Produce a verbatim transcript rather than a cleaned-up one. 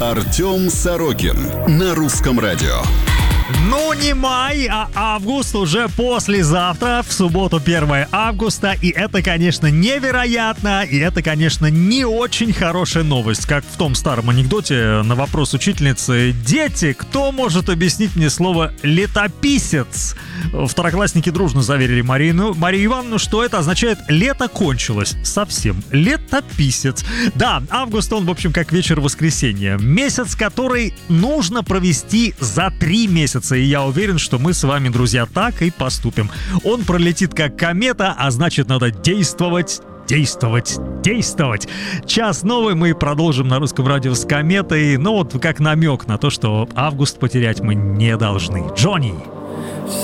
Артем Сорокин на Русском радио. Ну, не май, а август уже послезавтра, в субботу первое августа. И это, конечно, невероятно, и это, конечно, не очень хорошая новость. Как в том старом анекдоте на вопрос учительницы: «Дети, кто может объяснить мне слово «летописец»?» Второклассники дружно заверили Марину, Марию Ивановну, что это означает «лето кончилось». Совсем. Летописец. Да, август, он, в общем, как вечер воскресенья. Месяц, который нужно провести за три месяца. И я уверен, что мы с вами, друзья, так и поступим. Он пролетит как комета, а значит, надо действовать, действовать, действовать. Час новый мы продолжим на Русском радио с кометой. Ну вот как намек на то, что август потерять мы не должны. Джонни.